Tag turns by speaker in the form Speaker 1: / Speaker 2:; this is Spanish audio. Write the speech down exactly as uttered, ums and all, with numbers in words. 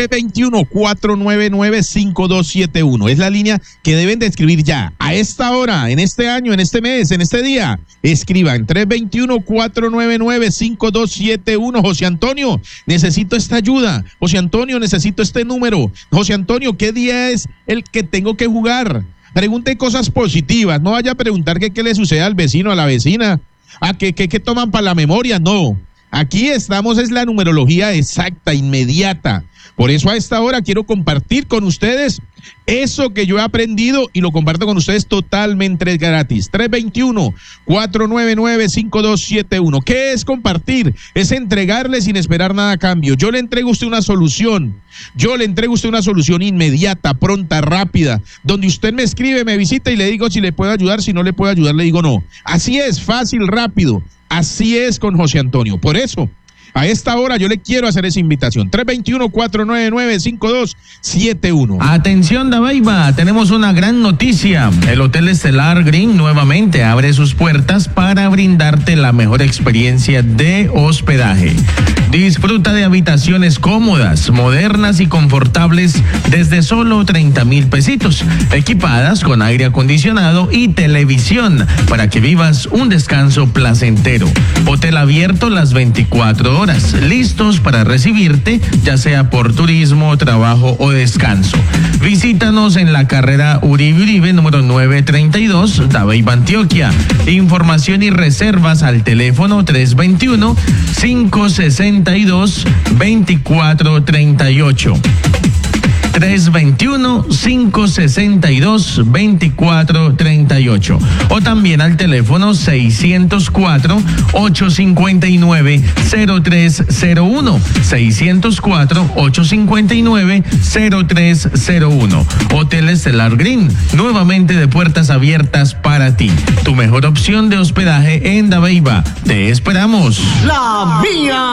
Speaker 1: tres dos uno, cuatro nueve nueve, cinco dos siete uno. Es la línea que deben de escribir ya. A esta hora, en este año, en este mes, en este día. Escriban tres dos uno, cuatro nueve nueve, cinco dos siete uno. José Antonio, necesito esta ayuda. José Antonio, necesito este número. José Antonio, ¿qué día es el que tengo que jugar? Pregunte cosas positivas. No vaya a preguntar que qué le sucede al vecino, a la vecina. A que, que, que toman para la memoria. No. Aquí estamos, es la numerología exacta, inmediata. Por eso a esta hora quiero compartir con ustedes eso que yo he aprendido y lo comparto con ustedes totalmente gratis. tres dos uno, cuatro nueve nueve, cinco dos siete uno. ¿Qué es compartir? Es entregarle sin esperar nada a cambio. Yo le entrego a usted una solución. Yo le entrego a usted una solución inmediata, pronta, rápida, donde usted me escribe, me visita y le digo si le puedo ayudar, si no le puedo ayudar, le digo no. Así es, fácil, rápido. Así es con José Antonio. Por eso, a esta hora yo le quiero hacer esa invitación. tres dos uno, cuatro nueve nueve, cinco dos siete uno.
Speaker 2: Atención, Dabeiba, tenemos una gran noticia. El Hotel Estelar Green nuevamente abre sus puertas para brindarte la mejor experiencia de hospedaje. Disfruta de habitaciones cómodas, modernas y confortables desde solo treinta mil pesitos, equipadas con aire acondicionado y televisión para que vivas un descanso placentero. Hotel abierto las veinticuatro horas, listos para recibirte, ya sea por turismo, trabajo o descanso. Visítanos en la carrera Uribe Uribe, número novecientos treinta y dos, Dabeiba, Antioquia. Información y reservas al teléfono tres dos uno, cinco seis dos, dos cuatro tres ocho. tres dos uno, cinco seis dos, dos cuatro tres ocho o también al teléfono seiscientos cuatro, ochocientos cincuenta y nueve, cero tres cero uno, seiscientos cuatro, ochocientos cincuenta y nueve, cero tres cero uno. Hotel Estelar Green, nuevamente de puertas abiertas para ti. Tu mejor opción de hospedaje en Dabeiba. Te esperamos.
Speaker 3: La Vía